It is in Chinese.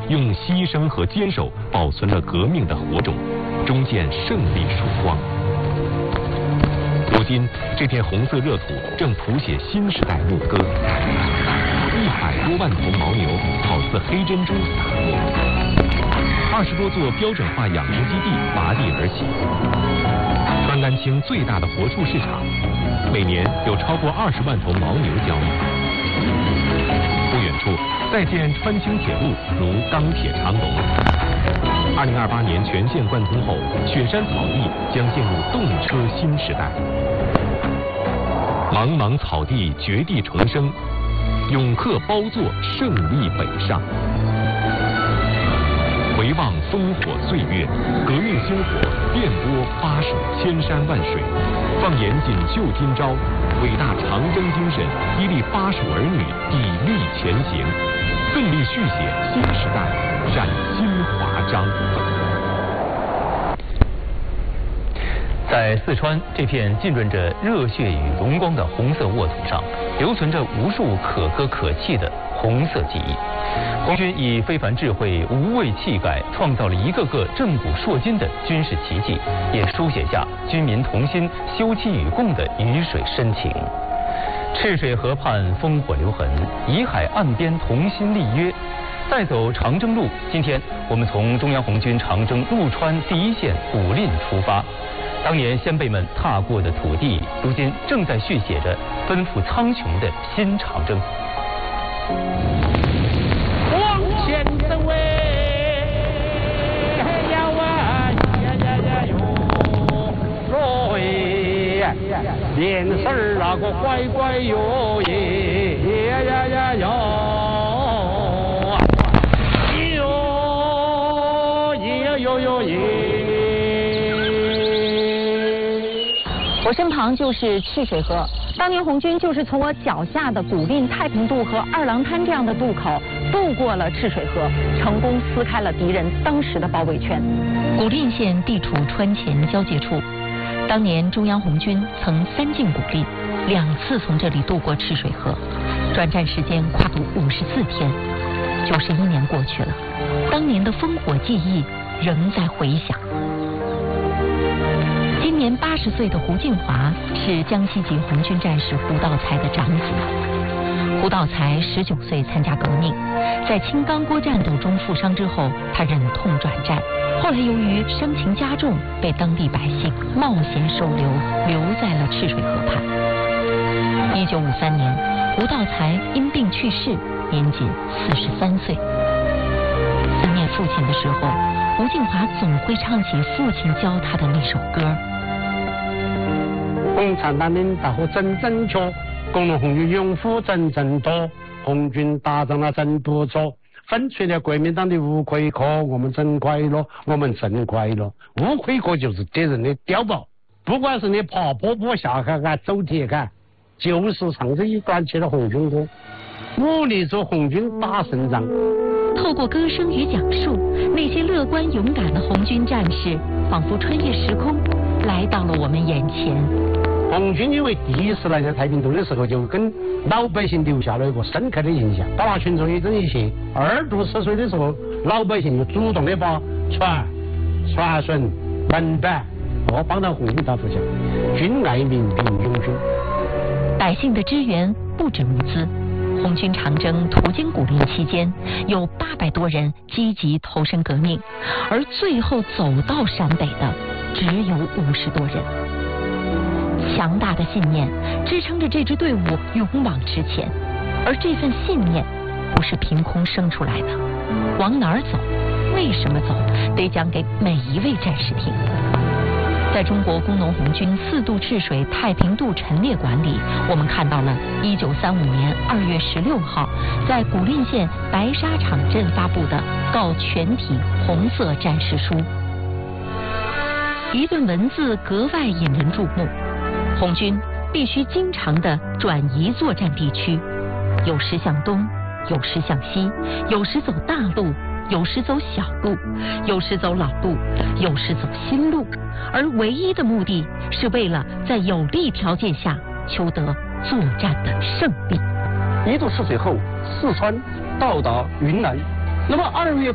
用牺牲和坚守保存了革命的火种，终见胜利曙光。如今，这片红色热土正谱写新时代牧歌，100多万头牦牛好似黑珍珠洒落，20多座标准化养殖基地拔地而起。川甘青最大的活畜市场，每年有超过20万头牦牛交易。不远处再见川青铁路如钢铁长龙。2028年全线贯通后，雪山草地将进入动车新时代。茫茫草地绝地重生，永克包座胜利北上。回望烽火岁月，革命星火电波巴蜀千山万水，放眼锦绣今朝，伟大长征精神激励巴蜀儿女砥砺前行，奋力续写新时代，展新华章。 在四川这片浸润着热血与荣光的红色沃土上，留存着无数可歌可泣的红色记忆。红军以非凡智慧、无畏气概，创造了一个个震古烁今的军事奇迹，也书写下军民同心、休戚与共的鱼水深情。赤水河畔烽火留痕，沂海岸边同心立约。再走长征路，今天我们从中央红军长征陆川第一线古蔺出发。当年先辈们踏过的土地，如今正在续写着奔赴苍穹的新长征。 往前走呀哇呀哟，脸色儿那个乖乖哟呀哟。 我身旁就是赤水河，当年红军就是从我脚下的古蔺、太平渡和二郎滩这样的渡口渡过了赤水河，成功撕开了敌人当时的包围圈。 古蔺县地处川黔交界处，当年中央红军曾3进古蔺，2次从这里渡过赤水河，转战时间跨度54天。91年过去了，当年的烽火记忆仍在回响。今年80岁的胡晋华是江西籍红军战士胡道才的长子。胡道才19岁参加革命，在青冈郭战斗中负伤之后，他忍痛转战，后来由于伤情加重，被当地百姓冒险收留，留在了赤水河畔。1953年，胡道才因病去世，年仅43岁。思念父亲的时候，胡晋华总会唱起父亲教他的那首歌。 共产党领导真正缺，工农红军拥护真正多，红军打仗了真不错，粉碎了国民党的无愧壳，我们真快乐，我们真快乐。无愧壳就是敌人的碉堡，不管是你爬坡坡下海啊，走铁杆，就是唱这一段起的红军歌，鼓励着红军打胜仗。 透过歌声与讲述，那些乐观勇敢的红军战士仿佛穿越时空，来到了我们眼前。 红军因为第一次来到太平渡的时候，就跟老百姓留下了一个深刻的印象，把那群众一针一线。2度涉水的时候，老百姓就主动的把船、船绳、门板都帮到红军打扶墙，军爱民，民拥军。 百姓的支援不止物资。红军长征途经古蔺期间，有800多人积极投身革命，而最后走到陕北的只有50多人。强大的信念支撑着这支队伍勇往直前，而这份信念不是凭空生出来的。往哪儿走，为什么走，得讲给每一位战士听。在中国工农红军4渡赤水太平渡陈列馆里，我们看到了1935年2月16号在古蔺县白沙场镇发布的告全体红色战士书。一段文字格外引人注目：红军必须经常地转移作战地区，有时向东，有时向西，有时走大路，有时走小路，有时走老路，有时走新路，而唯一的目的是为了在有利条件下求得作战的胜利。 1渡赤水后，四川到达云南，那么2月